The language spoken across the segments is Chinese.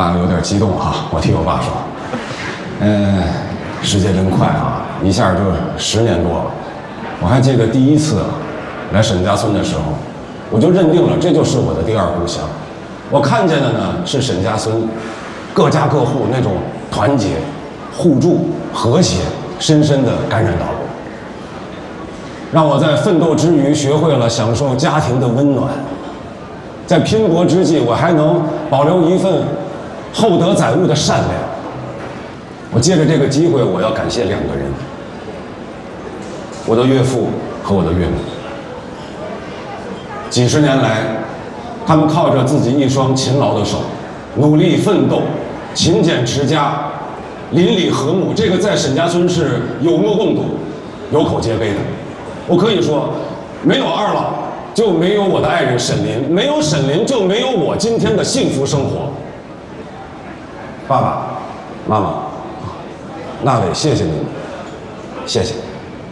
爸有点激动啊，我替我爸说。时间真快啊，一下就10年多了。我还记得第一次来沈家村的时候，我就认定了这就是我的第二故乡。我看见的呢是沈家村各家各户那种团结、互助、和谐，深深地感染到我，让我在奋斗之余学会了享受家庭的温暖。在拼搏之际，我还能保留一份厚德载物的善良。我借着这个机会，我要感谢2个人：我的岳父和我的岳母。几十年来，他们靠着自己一双勤劳的手，努力奋斗，勤俭持家，邻里和睦。这个在沈家村是有目共睹、有口皆碑的。我可以说，没有2老，就没有我的爱人沈林；没有沈林，就没有我今天的幸福生活。爸爸妈妈，那伟，谢谢你们，谢谢。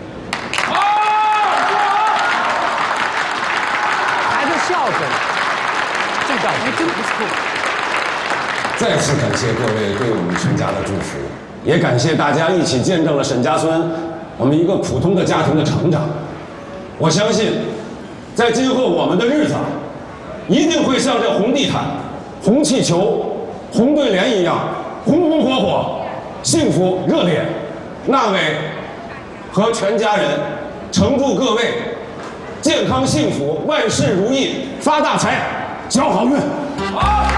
孩子笑着，这感觉真不错。 再次感谢各位对我们全家的祝福，也感谢大家一起见证了沈家村我们一个普通的家庭的成长。我相信，在今后我们的日子，一定会像这红地毯、红气球、红对联一样，红红火火、幸福热烈。那伟和全家人诚祝各位健康幸福、万事如意、发大财、交好运。好。